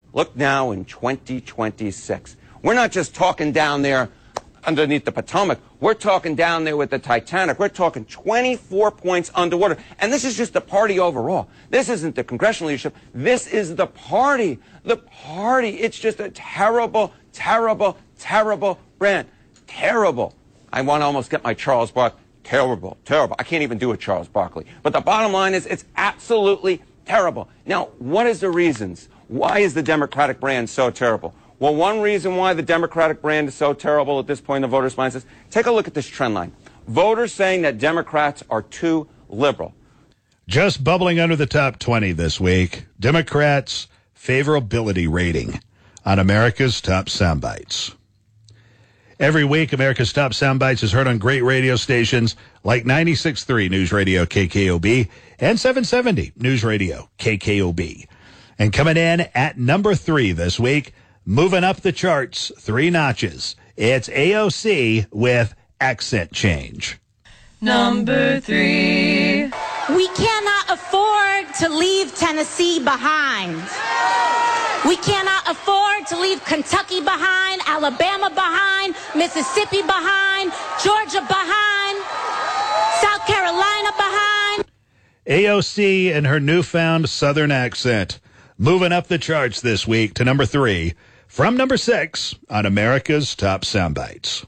Look now in 2026. We're not just talking down there underneath the Potomac. We're talking down there with the Titanic. We're talking 24 points underwater. And this is just the party overall. This isn't the congressional leadership. This is the party. The party. It's just a terrible, terrible, terrible brand. Terrible. I want to almost get my Charles Barkley. Terrible, terrible. I can't even do a Charles Barkley. But the bottom line is it's absolutely terrible. Now, what is the reasons? Why is the Democratic brand so terrible? Well, one reason why the Democratic brand is so terrible at this point in the voters' minds is, take a look at this trend line. Voters saying that Democrats are too liberal. Just bubbling under the top 20 this week, Democrats' favorability rating on America's Top Soundbites. Every week, America's Top Soundbites is heard on great radio stations like 96.3 News Radio KKOB and 770 News Radio KKOB. And coming in at number 3 this week, moving up the charts 3 notches, it's AOC with Accent Change. Number 3. We cannot afford to leave Tennessee behind. We cannot afford to leave Kentucky behind, Alabama behind, Mississippi behind, Georgia behind, South Carolina behind. AOC and her newfound Southern accent moving up the charts this week to number 3 from number 6 on America's Top Soundbites.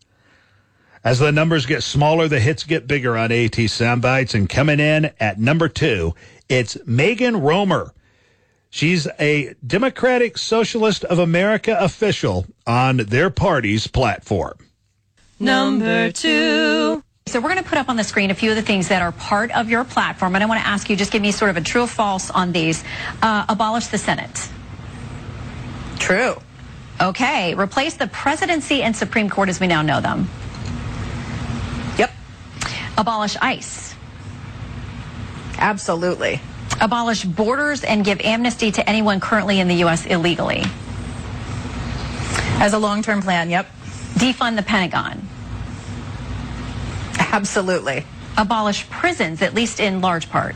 As the numbers get smaller, the hits get bigger on AT Soundbites, and coming in at number 2, it's Megan Romer. She's a Democratic Socialist of America official on their party's platform. Number 2. So we're going to put up on the screen a few of the things that are part of your platform, and I want to ask you, just give me sort of a true or false on these. Abolish the Senate. True. Okay. Replace the presidency and Supreme Court as we now know them. Yep. Abolish ICE. Absolutely. Abolish borders and give amnesty to anyone currently in the U.S. illegally. As a long-term plan, yep. Defund the Pentagon. Absolutely. Abolish prisons, at least in large part.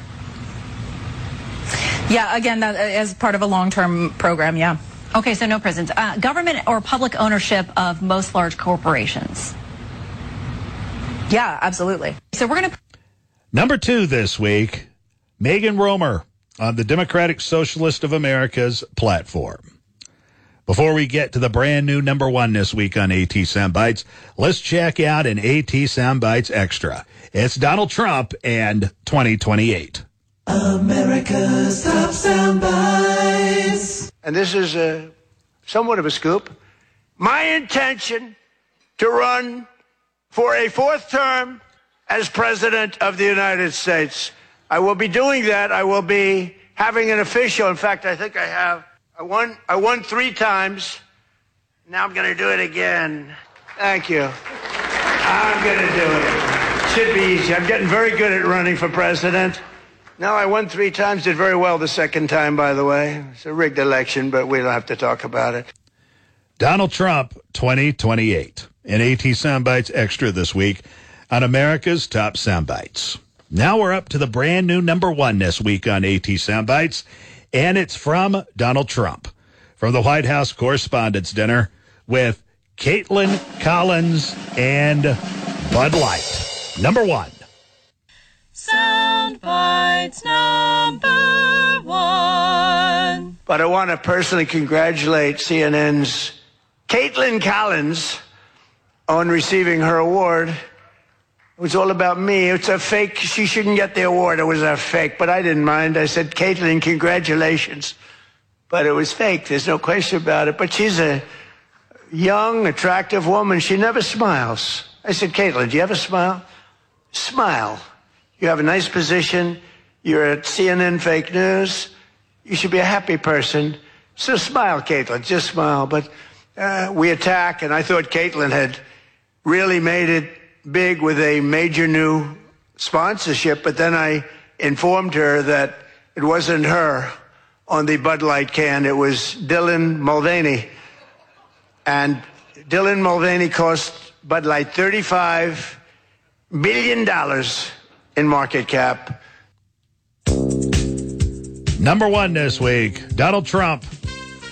Yeah, again, that as part of a long-term program, yeah. Okay, so no prisons. Government or public ownership of most large corporations. Yeah, absolutely. So we're going to... Number 2 this week, Megan Romer on the Democratic Socialist of America's platform. Before we get to the brand new number 1 this week on AT Soundbites, let's check out an AT Soundbites Extra. It's Donald Trump and 2028. America's Top Soundbites. And this is somewhat of a scoop. My intention to run for a 4th term as President of the United States. I will be doing that. I will be having an official. In fact, I think I have. I won 3 times. Now I'm going to do it again. Thank you. I'm going to do it. Should be easy. I'm getting very good at running for president. Now, I won 3 times, did very well the second time, by the way. It's a rigged election, but we don't have to talk about it. Donald Trump, 2028. An AT Soundbites Extra this week on America's Top Soundbites. Now we're up to the brand new number 1 this week on AT Soundbites, and it's from Donald Trump, from the White House Correspondents' Dinner with Caitlin Collins and Bud Light. Number 1. Soundbites number 1. But I want to personally congratulate CNN's Caitlin Collins on receiving her award. It was all about me. It's a fake. She shouldn't get the award. It was a fake, but I didn't mind. I said, Caitlin, congratulations. But it was fake. There's no question about it. But she's a young, attractive woman. She never smiles. I said, Caitlin, do you ever smile? Smile. You have a nice position. You're at CNN Fake News. You should be a happy person. So smile, Caitlin. Just smile. But we attack, and I thought Caitlin had really made it big with a major new sponsorship. But then I informed her that it wasn't her on the Bud Light can. It was Dylan Mulvaney. And Dylan Mulvaney cost Bud Light $35 billion in market cap. Number 1 this week, Donald Trump